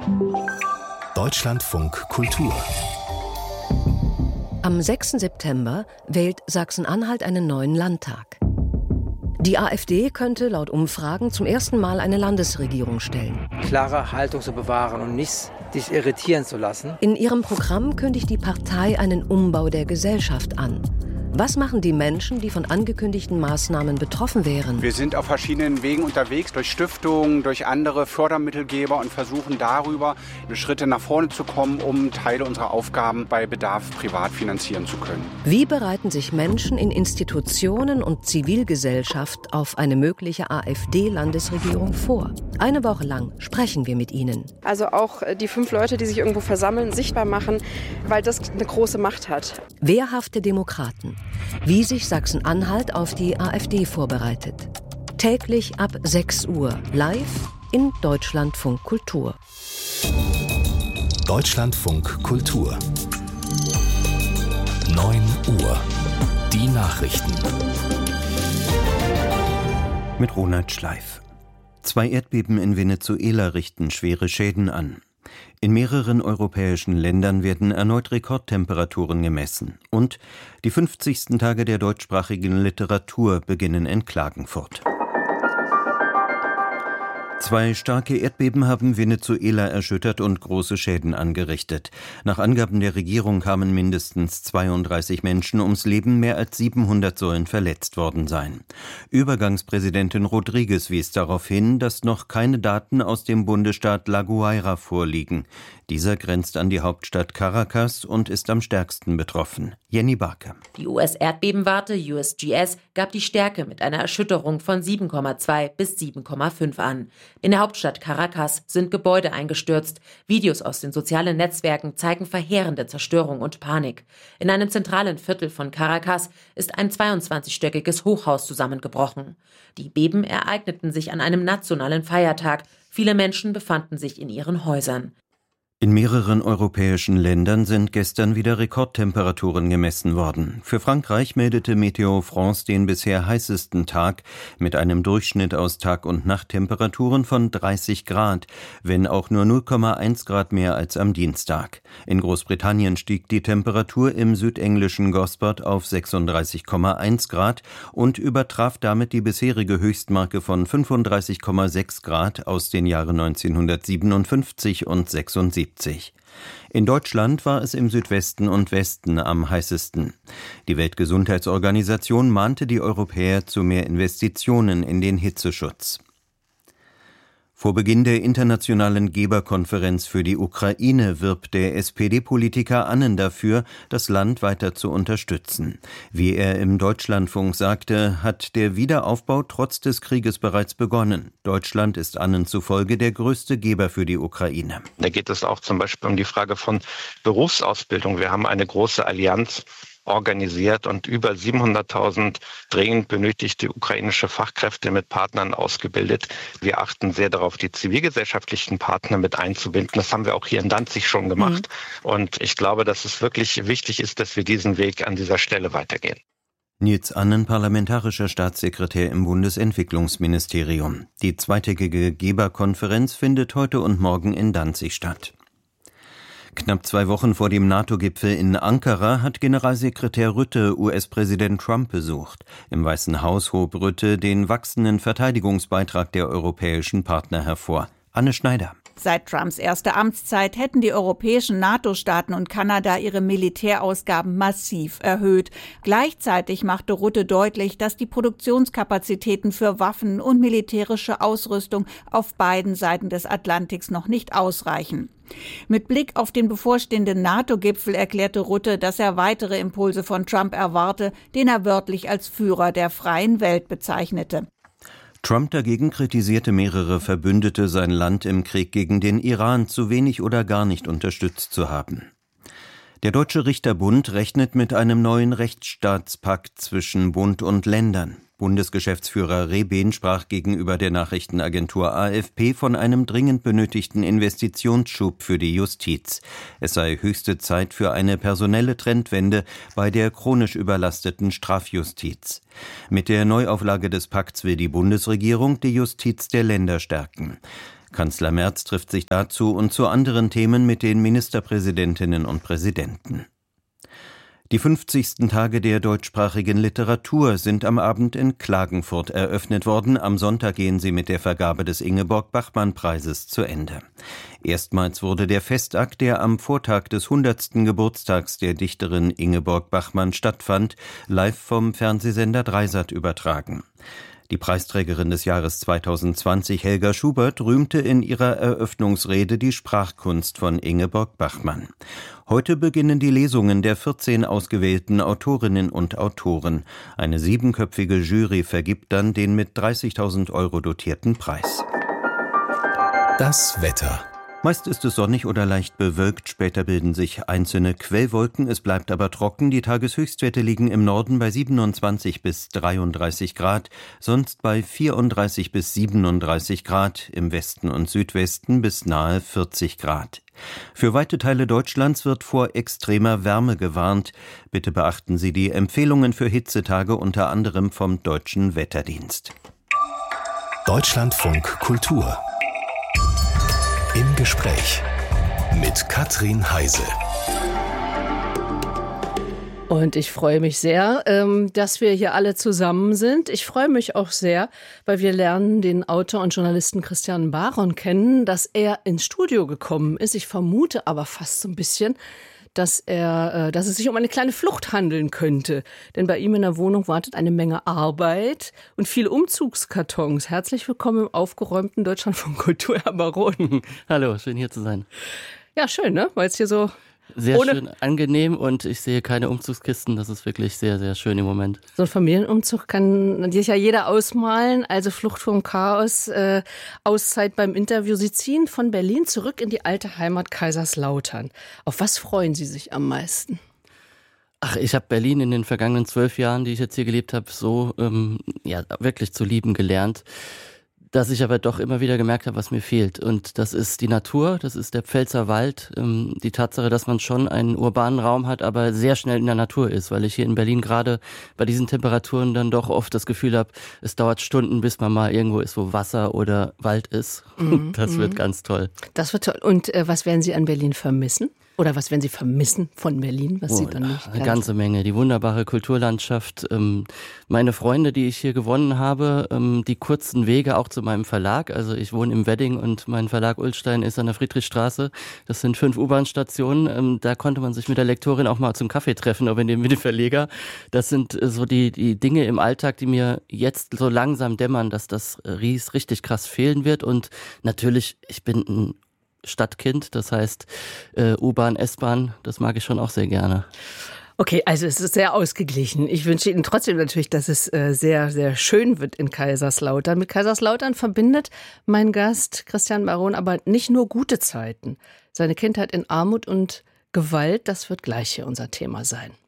Deutschlandfunk Kultur. Am 6. September wählt Sachsen-Anhalt einen neuen Landtag. Die AfD könnte laut Umfragen zum ersten Mal eine Landesregierung stellen. Klare Haltung zu bewahren und nicht sich irritieren zu lassen. In ihrem Programm kündigt die Partei einen Umbau der Gesellschaft an. Was machen die Menschen, die von angekündigten Maßnahmen betroffen wären? Wir sind auf verschiedenen Wegen unterwegs, durch Stiftungen, durch andere Fördermittelgeber und versuchen darüber Schritte nach vorne zu kommen, um Teile unserer Aufgaben bei Bedarf privat finanzieren zu können. Wie bereiten sich Menschen in Institutionen und Zivilgesellschaft auf eine mögliche AfD-Landesregierung vor? Eine Woche lang sprechen wir mit ihnen. Also auch die 5 Leute, die sich irgendwo versammeln, sichtbar machen, weil das eine große Macht hat. Wehrhafte Demokraten. Wie sich Sachsen-Anhalt auf die AfD vorbereitet. Täglich ab 6 Uhr live in Deutschlandfunk Kultur. Deutschlandfunk Kultur. 9 Uhr. Die Nachrichten. Mit Ronald Schleif. 2 Erdbeben in Venezuela richten schwere Schäden an. In mehreren europäischen Ländern werden erneut Rekordtemperaturen gemessen. Und die 50. Tage der deutschsprachigen Literatur beginnen in Klagenfurt. 2 starke Erdbeben haben Venezuela erschüttert und große Schäden angerichtet. Nach Angaben der Regierung kamen mindestens 32 Menschen ums Leben, mehr als 700 sollen verletzt worden sein. Übergangspräsidentin Rodriguez wies darauf hin, dass noch keine Daten aus dem Bundesstaat La Guaira vorliegen. Dieser grenzt an die Hauptstadt Caracas und ist am stärksten betroffen. Jenny Barke. Die US-Erdbebenwarte USGS gab die Stärke mit einer Erschütterung von 7,2 bis 7,5 an. In der Hauptstadt Caracas sind Gebäude eingestürzt. Videos aus den sozialen Netzwerken zeigen verheerende Zerstörung und Panik. In einem zentralen Viertel von Caracas ist ein 22-stöckiges Hochhaus zusammengebrochen. Die Beben ereigneten sich an einem nationalen Feiertag. Viele Menschen befanden sich in ihren Häusern. In mehreren europäischen Ländern sind gestern wieder Rekordtemperaturen gemessen worden. Für Frankreich meldete Météo France den bisher heißesten Tag mit einem Durchschnitt aus Tag- und Nachttemperaturen von 30 Grad, wenn auch nur 0,1 Grad mehr als am Dienstag. In Großbritannien stieg die Temperatur im südenglischen Gosford auf 36,1 Grad und übertraf damit die bisherige Höchstmarke von 35,6 Grad aus den Jahren 1957 und 76. In Deutschland war es im Südwesten und Westen am heißesten. Die Weltgesundheitsorganisation mahnte die Europäer zu mehr Investitionen in den Hitzeschutz. Vor Beginn der internationalen Geberkonferenz für die Ukraine wirbt der SPD-Politiker Annen dafür, das Land weiter zu unterstützen. Wie er im Deutschlandfunk sagte, hat der Wiederaufbau trotz des Krieges bereits begonnen. Deutschland ist Annen zufolge der größte Geber für die Ukraine. Da geht es auch zum Beispiel um die Frage von Berufsausbildung. Wir haben eine große Allianz organisiert und über 700.000 dringend benötigte ukrainische Fachkräfte mit Partnern ausgebildet. Wir achten sehr darauf, die zivilgesellschaftlichen Partner mit einzubinden. Das haben wir auch hier in Danzig schon gemacht. Und ich glaube, dass es wirklich wichtig ist, dass wir diesen Weg an dieser Stelle weitergehen. Nils Annen, parlamentarischer Staatssekretär im Bundesentwicklungsministerium. Die zweitägige Geberkonferenz findet heute und morgen in Danzig statt. Knapp 2 Wochen vor dem NATO-Gipfel in Ankara hat Generalsekretär Rutte US-Präsident Trump besucht. Im Weißen Haus hob Rutte den wachsenden Verteidigungsbeitrag der europäischen Partner hervor. Anne Schneider. Seit Trumps erster Amtszeit hätten die europäischen NATO-Staaten und Kanada ihre Militärausgaben massiv erhöht. Gleichzeitig machte Rutte deutlich, dass die Produktionskapazitäten für Waffen und militärische Ausrüstung auf beiden Seiten des Atlantiks noch nicht ausreichen. Mit Blick auf den bevorstehenden NATO-Gipfel erklärte Rutte, dass er weitere Impulse von Trump erwarte, den er wörtlich als Führer der freien Welt bezeichnete. Trump dagegen kritisierte mehrere Verbündete, sein Land im Krieg gegen den Iran zu wenig oder gar nicht unterstützt zu haben. Der Deutsche Richterbund rechnet mit einem neuen Rechtsstaatspakt zwischen Bund und Ländern. Bundesgeschäftsführer Rehben sprach gegenüber der Nachrichtenagentur AFP von einem dringend benötigten Investitionsschub für die Justiz. Es sei höchste Zeit für eine personelle Trendwende bei der chronisch überlasteten Strafjustiz. Mit der Neuauflage des Pakts will die Bundesregierung die Justiz der Länder stärken. Kanzler Merz trifft sich dazu und zu anderen Themen mit den Ministerpräsidentinnen und Präsidenten. Die 50. Tage der deutschsprachigen Literatur sind am Abend in Klagenfurt eröffnet worden. Am Sonntag gehen sie mit der Vergabe des Ingeborg-Bachmann-Preises zu Ende. Erstmals wurde der Festakt, der am Vortag des 100. Geburtstags der Dichterin Ingeborg Bachmann stattfand, live vom Fernsehsender Dreisat übertragen. Die Preisträgerin des Jahres 2020, Helga Schubert, rühmte in ihrer Eröffnungsrede die Sprachkunst von Ingeborg Bachmann. Heute beginnen die Lesungen der 14 ausgewählten Autorinnen und Autoren. Eine 7-köpfige Jury vergibt dann den mit 30.000 € dotierten Preis. Das Wetter. Meist ist es sonnig oder leicht bewölkt, später bilden sich einzelne Quellwolken, es bleibt aber trocken. Die Tageshöchstwerte liegen im Norden bei 27 bis 33 Grad, sonst bei 34 bis 37 Grad, im Westen und Südwesten bis nahe 40 Grad. Für weite Teile Deutschlands wird vor extremer Wärme gewarnt. Bitte beachten Sie die Empfehlungen für Hitzetage unter anderem vom Deutschen Wetterdienst. Deutschlandfunk Kultur. Im Gespräch mit Katrin Heise. Und ich freue mich sehr, dass wir hier alle zusammen sind. Ich freue mich auch sehr, weil wir lernen den Autor und Journalisten Christian Baron kennen, dass er ins Studio gekommen ist. Ich vermute aber fast so ein bisschen, dass es sich um eine kleine Flucht handeln könnte. Denn bei ihm in der Wohnung wartet eine Menge Arbeit und viele Umzugskartons. Herzlich willkommen im aufgeräumten Deutschlandfunk Kultur, Herr Baron. Hallo, schön hier zu sein. Ja, schön, ne? Weil es hier so sehr schön, angenehm und ich sehe keine Umzugskisten. Das ist wirklich sehr, sehr schön im Moment. So ein Familienumzug kann sich ja jeder ausmalen. Also Flucht vom Chaos, Auszeit beim Interview. Sie ziehen von Berlin zurück in die alte Heimat Kaiserslautern. Auf was freuen Sie sich am meisten? Ach, ich habe Berlin in den vergangenen 12 Jahren, die ich jetzt hier gelebt habe, so wirklich zu lieben gelernt, dass ich aber doch immer wieder gemerkt habe, was mir fehlt. Und das ist die Natur, das ist der Pfälzer Wald, die Tatsache, dass man schon einen urbanen Raum hat, aber sehr schnell in der Natur ist, weil ich hier in Berlin gerade bei diesen Temperaturen dann doch oft das Gefühl habe, es dauert Stunden, bis man mal irgendwo ist, wo Wasser oder Wald ist. Das wird ganz toll. Das wird toll. Und was werden Sie an Berlin vermissen? Oder was werden Sie vermissen von Berlin, was Sie dann nicht? Eine ganze Menge. Die wunderbare Kulturlandschaft, meine Freunde, die ich hier gewonnen habe, die kurzen Wege auch zu meinem Verlag. Also ich wohne im Wedding und mein Verlag Ullstein ist an der Friedrichstraße. Das sind 5 U-Bahn-Stationen. Da konnte man sich mit der Lektorin auch mal zum Kaffee treffen, aber mit dem Verleger. Das sind so die Dinge im Alltag, die mir jetzt so langsam dämmern, dass das richtig krass fehlen wird. Und natürlich, ich bin ein Stadtkind, das heißt U-Bahn, S-Bahn, das mag ich schon auch sehr gerne. Okay, also es ist sehr ausgeglichen. Ich wünsche Ihnen trotzdem natürlich, dass es sehr, sehr schön wird in Kaiserslautern. Mit Kaiserslautern verbindet mein Gast Christian Baron aber nicht nur gute Zeiten. Seine Kindheit in Armut und Gewalt, das wird gleich hier unser Thema sein.